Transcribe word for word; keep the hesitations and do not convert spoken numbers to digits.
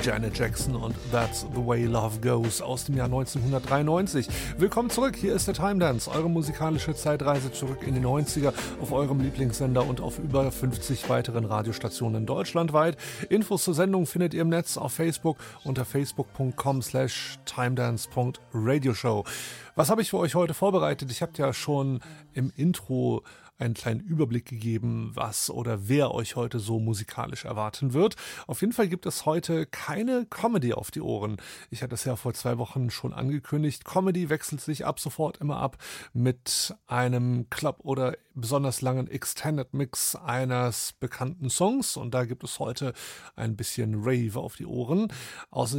Janet Jackson und That's the Way Love Goes aus dem Jahr neunzehnhundertdreiundneunzig. Willkommen zurück, hier ist der Time Dance, eure musikalische Zeitreise zurück in die neunziger auf eurem Lieblingssender und auf über fünfzig weiteren Radiostationen deutschlandweit. Infos zur Sendung findet ihr im Netz auf Facebook unter facebook.com slash timedance.radioshow. Was habe ich für euch heute vorbereitet? Ich habe ja schon im Intro einen kleinen Überblick gegeben, was oder wer euch heute so musikalisch erwarten wird. Auf jeden Fall gibt es heute keine Comedy auf die Ohren. Ich hatte es ja vor zwei Wochen schon angekündigt. Comedy wechselt sich ab sofort immer ab mit einem Club oder besonders langen Extended Mix eines bekannten Songs und da gibt es heute ein bisschen Rave auf die Ohren. Außerdem